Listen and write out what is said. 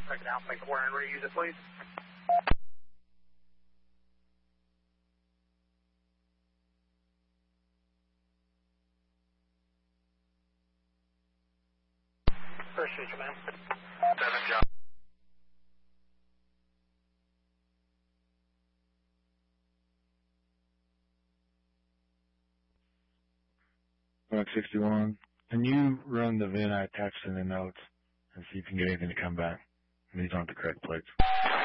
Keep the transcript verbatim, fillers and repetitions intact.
second Alpha four, and reuse it, please. Appreciate you, ma'am. Seven, John. Mark sixty-one, can you run the V I N I attached in the notes and see if you can get anything to come back? These aren't the correct plates.